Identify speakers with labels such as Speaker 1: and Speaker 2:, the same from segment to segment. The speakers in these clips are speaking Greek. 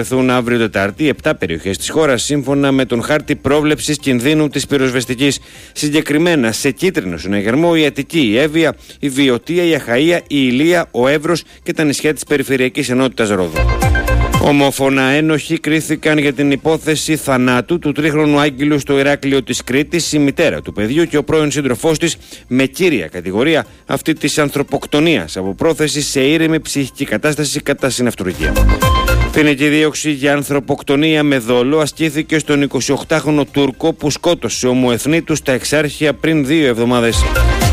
Speaker 1: βρεθούν αύριο Τετάρτη 7 περιοχές της χώρας, σύμφωνα με τον χάρτη πρόβλεψης κινδύνου της πυροσβεστικής. Συγκεκριμένα σε κίτρινο συναγερμό η Αττική, η Εύβοια, η Βιωτία, η Αχαΐα, η Ηλία, ο Εύρος και τα νησιά της Περιφερειακής Ενότητας Ρόδου. Ομόφωνα ένοχοι κρίθηκαν για την υπόθεση θανάτου του τρίχρονου Άγγελου στο Ηράκλειο της Κρήτης, η μητέρα του παιδιού και ο πρώην σύντροφός της, με κύρια κατηγορία αυτή της ανθρωποκτονίας από πρόθεση σε ήρεμη ψυχική κατάσταση κατά συναυτουργία. Ποινική δίωξη για ανθρωποκτονία με δόλο ασκήθηκε στον 28χρονο Τούρκο που σκότωσε ομοεθνίτου στα Εξάρχεια πριν 2 εβδομάδες.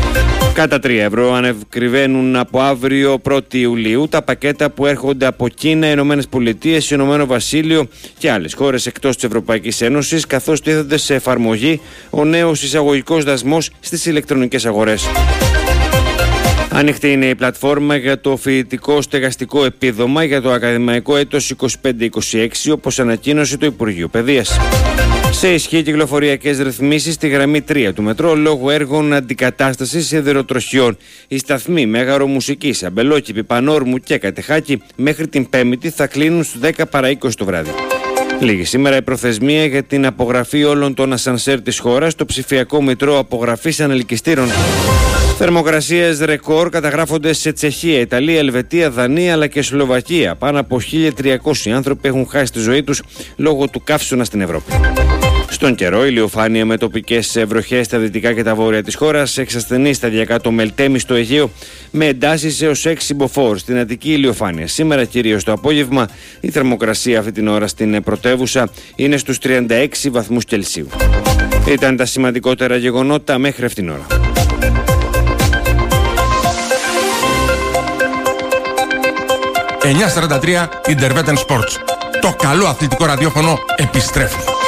Speaker 1: Κατά 3 ευρώ ανεκριβαίνουν από αύριο 1η Ιουλίου τα πακέτα που έρχονται από Κίνα, Ηνωμένες Πολιτείες, Ηνωμένο Βασίλειο και άλλες χώρες εκτός της Ευρωπαϊκής Ένωσης, καθώς τίθεται σε εφαρμογή ο νέος εισαγωγικός δασμός στις ηλεκτρονικές αγορές. Ανοιχτή είναι η πλατφόρμα για το φοιτητικό στεγαστικό επίδομα για το ακαδημαϊκό έτος 25-26, όπως ανακοίνωσε το Υπουργείο Παιδείας. Σε ισχύ κυκλοφοριακές ρυθμίσεις στη γραμμή 3 του μετρό λόγω έργων αντικατάστασης σιδηροτροχιών. Οι σταθμοί Μέγαρο Μουσικής, Αμπελόκηπη, Πανόρμου και Κατεχάκη μέχρι την Πέμπτη θα κλείνουν στις 10 παρά 20 το βράδυ. Λίγη σήμερα η προθεσμία για την απογραφή όλων των ασανσέρ της χώρας στο ψηφιακό μητρό απογραφής ανελκυστήρων. Θερμοκρασίες ρεκόρ καταγράφονται σε Τσεχία, Ιταλία, Ελβετία, Δανία αλλά και Σλοβακία. Πάνω από 1.300 άνθρωποι έχουν χάσει τη ζωή τους λόγω του καύσωνα στην Ευρώπη. Στον καιρό, ηλιοφάνεια με τοπικές βροχές στα δυτικά και τα βόρεια της χώρας, εξασθενή σταδιακά το Μελτέμι στο Αιγαίο, με εντάσεις έως 6 μποφόρ στην Αττική ηλιοφάνεια. Σήμερα, κυρίως το απόγευμα, η θερμοκρασία αυτή την ώρα στην πρωτεύουσα είναι στους 36 βαθμούς Κελσίου. Ήταν τα σημαντικότερα γεγονότα μέχρι αυτήν την ώρα.
Speaker 2: 9:43 Interveten Sports. Το καλό αθλητικό ραδιόφωνο επιστρέφει.